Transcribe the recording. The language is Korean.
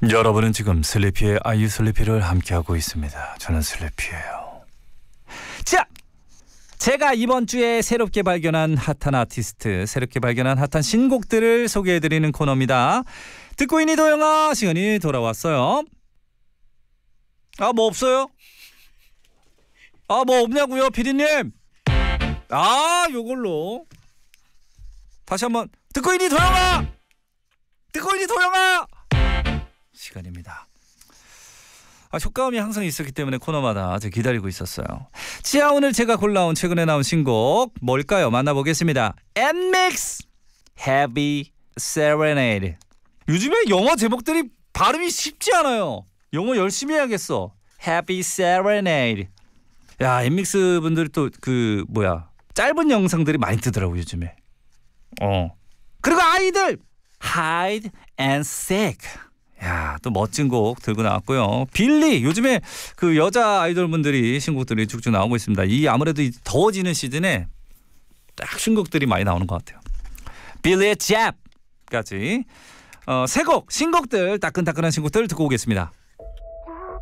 여러분은 지금 슬리피의 아이유 슬리피를 함께하고 있습니다. 저는 슬리피예요. 자, 제가 이번 주에 새롭게 발견한 핫한 아티스트, 새롭게 발견한 핫한 신곡들을 소개해드리는 코너입니다. 듣고 있니 도영아? 시간이 돌아왔어요. 뭐 없어요? 뭐 없냐고요 피디님? 요걸로 다시 한번 듣고 있니 도영아? 듣고 있니 도영아? 시간입니다. 효과음이 항상 있었기 때문에 코너마다 제가 기다리고 있었어요. 자, 오늘 제가 골라온 최근에 나온 신곡 뭘까요? 만나보겠습니다. NMIX Heavy Serenade. 요즘에 영어 제목들이 발음이 쉽지 않아요. 영어 열심히 해야겠어. Heavy Serenade. 야, NMIX 분들이 또 짧은 영상들이 많이 뜨더라고 요즘에. 그리고 아이들 Hide and Seek. 야, 또 멋진 곡 들고 나왔고요. 빌리, 요즘에 그 여자 아이돌 분들이 신곡들이 쭉쭉 나오고 있습니다. 이 아무래도 이 더워지는 시즌에 딱 신곡들이 많이 나오는 것 같아요. 빌리의 잽까지 새 곡, 신곡들, 따끈따끈한 신곡들 듣고 오겠습니다.